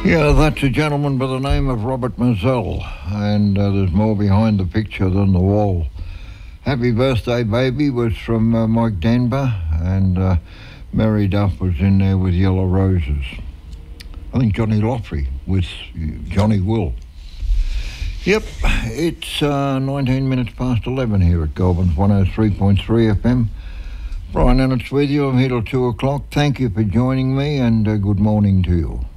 Yeah, that's a gentleman by the name of Robert Mazzell, and there's more behind the picture than the wall. Happy Birthday Baby was from Mike Denver, and Mary Duff was in there with Yellow Roses. I think Johnny Loffrey with Johnny Will. Yep, it's 19 minutes past 11 here at Goulburn's 103.3 FM. Brian Ennis with you. I'm here till 2 o'clock. Thank you for joining me, and good morning to you.